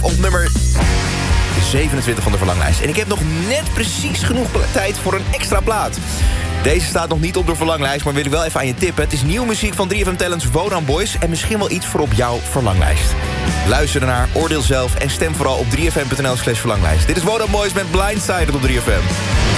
op nummer 27 van de verlanglijst. En ik heb nog net precies genoeg tijd voor een extra plaat. Deze staat nog niet op de verlanglijst, maar wil ik wel even aan je tippen. Het is nieuwe muziek van 3FM Talents Wodan Boys... en misschien wel iets voor op jouw verlanglijst. Luister ernaar, oordeel zelf en stem vooral op 3fm.nl/verlanglijst. Dit is Wodan Boys met Blindsided op 3FM.